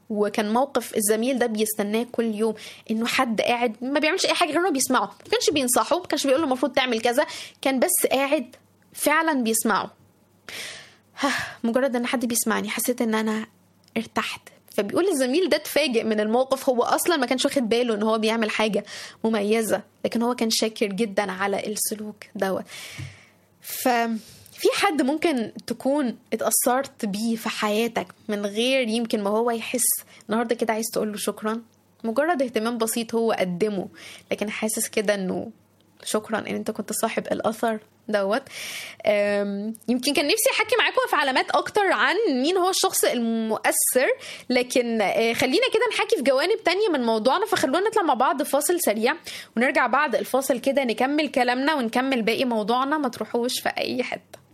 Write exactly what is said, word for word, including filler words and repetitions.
وكان موقف الزميل ده بيستناه كل يوم، انه حد قاعد ما بيعملش اي حاجه غير انه بيسمعه، ما كانش بينصحه، ما كانش بيقول له المفروض تعمل كذا، كان بس قاعد فعلا بيسمعه. مجرد ان حد بيسمعني حسيت ان انا ارتحت. فبيقول الزميل ده اتفاجئ من الموقف، هو اصلا ما كانش واخد باله ان هو بيعمل حاجه مميزه، لكن هو كان شاكر جدا على السلوك دوت. ففي حد ممكن تكون اتأثرت بيه في حياتك من غير يمكن ما هو يحس، النهارده كده عايز تقول له شكرا، مجرد اهتمام بسيط هو قدمه، لكن حاسس كده انه شكرا ان انت كنت صاحب الاثر دوت. يمكن كان نفسي احكي معاكم في علامات اكتر عن مين هو الشخص المؤثر، لكن خلينا كده نحكي في جوانب تانية من موضوعنا. فخلونا نطلع مع بعض فاصل سريع، ونرجع بعد الفاصل كده نكمل كلامنا ونكمل باقي موضوعنا. ما تروحوش في اي حتة.